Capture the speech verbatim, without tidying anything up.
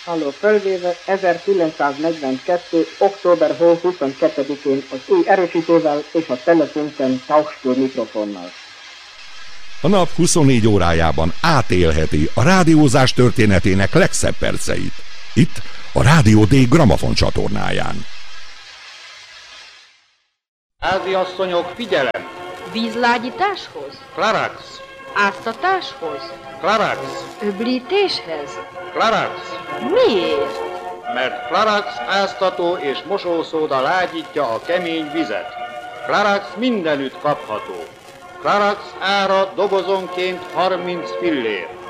Halló, fölvéve ezerkilencszáznegyvenkettő. október huszonkettedikén az új erősítővel és a telefonten Tauschtur mikrofonnal. A nap huszonnégy órájában átélheti a rádiózás történetének legszebb perceit. Itt a Rádió D gramafon csatornáján. Háziasszonyok, figyelem! Vízlágyításhoz? Klarax! Áztatáshoz? Klarax! Öblítéshez? Klarax! Miért? Mert Klarax áztató és mosószóda lágyítja a kemény vizet. Klarax mindenütt kapható. Klarax ára dobozonként harminc fillér.